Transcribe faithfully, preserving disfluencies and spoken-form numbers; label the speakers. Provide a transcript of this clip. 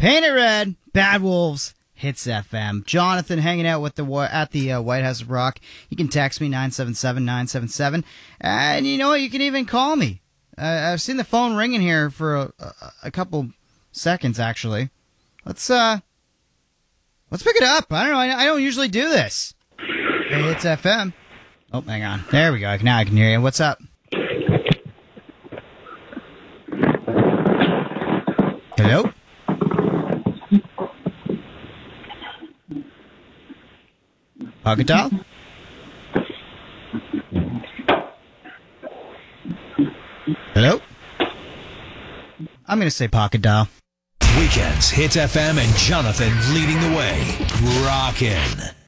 Speaker 1: Paint It Red, Bad Wolves, Hits F M. Jonathan hanging out with the at the uh, White House of Rock. You can text me, nine seven seven, nine seven seven. And you know what? You can even call me. Uh, I've seen the phone ringing here for a, a, a couple seconds, actually. Let's, uh, let's pick it up. I don't know. I, I don't usually do this. Hey, Hits F M. Oh, hang on. There we go. Now I can hear you. What's up? Hello? Pocket dial? Hello? I'm going to say pocket dial.
Speaker 2: Weekends, Hits F M and Jonathan leading the way. Rockin'.